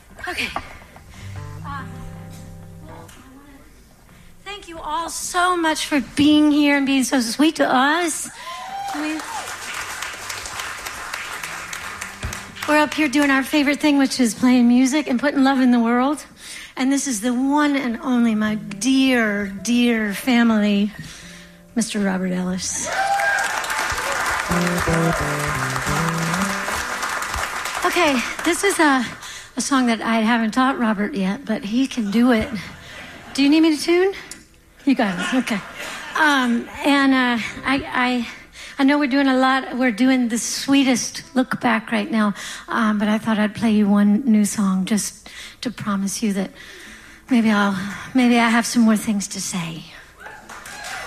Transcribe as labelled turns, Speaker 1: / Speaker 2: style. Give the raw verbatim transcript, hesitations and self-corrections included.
Speaker 1: Okay. Uh, well, thank you all so much for being here and being so sweet to us. We, we're up here doing our favorite thing, which is playing music and putting love in the world. And this is the one and only, my dear, dear family, Mister Robert Ellis. Okay, this is a, a song that I haven't taught Robert yet, but he can do it. Do you need me to tune? You got it. Okay. Um, and uh, I, I, I know we're doing a lot. We're doing the sweetest look back right now, um, but I thought I'd play you one new song just to promise you that maybe I'll, maybe I have some more things to say.